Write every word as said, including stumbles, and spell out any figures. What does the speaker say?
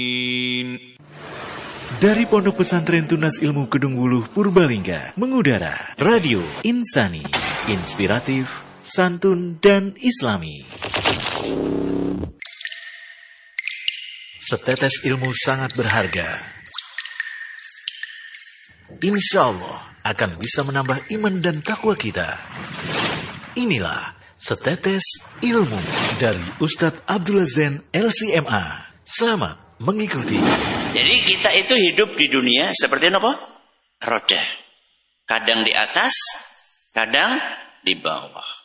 Dari Pondok Pesantren Tunas Ilmu Kedung Wuluh Purbalingga mengudara Radio Insani, inspiratif, santun dan islami. Setetes ilmu sangat berharga. Insya Allah akan bisa menambah iman dan takwa kita. Inilah Setetes Ilmu dari Ustadz Abdullah Zain L C M A. Selamat mengikuti. Jadi kita itu hidup di dunia seperti apa? Roda. Kadang di atas, kadang di bawah.